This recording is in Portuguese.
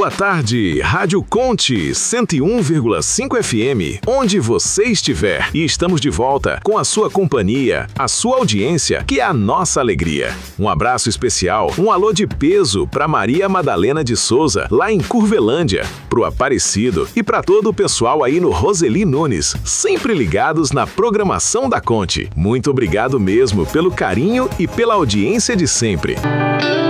Boa tarde, Rádio Conte 101,5 FM, onde você estiver. E estamos de volta com a sua companhia, a sua audiência, que é a nossa alegria. Um abraço especial, um alô de peso para Maria Madalena de Souza, lá em Curvelândia, pro Aparecido e para todo o pessoal aí no Roseli Nunes, sempre ligados na programação da Conte. Muito obrigado mesmo pelo carinho e pela audiência de sempre.